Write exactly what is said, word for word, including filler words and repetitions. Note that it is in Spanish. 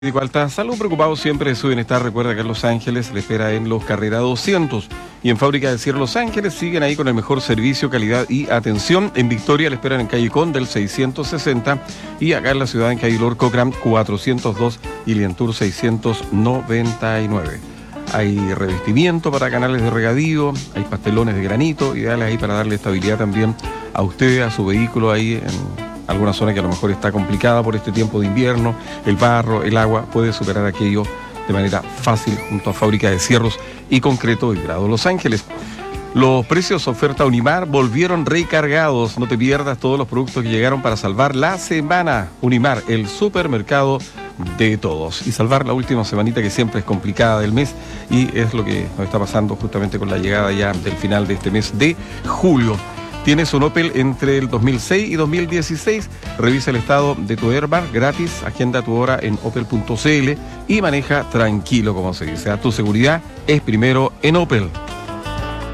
Alta Salud, preocupado siempre de su bienestar. Recuerda que en Los Ángeles le espera en Los Carrera doscientos y en Fábrica de Cierre Los Ángeles siguen ahí con el mejor servicio, calidad y atención. En Victoria le esperan en Calle Condel seiscientos sesenta y acá en la ciudad en Calle Lord Cochran cuatrocientos dos y Lientour seiscientos noventa y nueve. Hay revestimiento para canales de regadío, hay pastelones de granito, ideales ahí para darle estabilidad también a usted, a su vehículo ahí en alguna zona que a lo mejor está complicada por este tiempo de invierno. El barro, el agua, puede superar aquello de manera fácil junto a Fábrica de Cierros y Concreto de Grado Los Ángeles. Los precios oferta Unimar volvieron recargados. No te pierdas todos los productos que llegaron para salvar la semana. Unimar, el supermercado de todos. Y salvar la última semanita que siempre es complicada del mes, y es lo que nos está pasando justamente con la llegada ya del final de este mes de julio. Tienes un Opel entre el dos mil seis y dos mil dieciséis. Revisa el estado de tu Airbag gratis, agenda tu hora en opel punto c l y maneja tranquilo, como se dice. A tu seguridad es primero en Opel.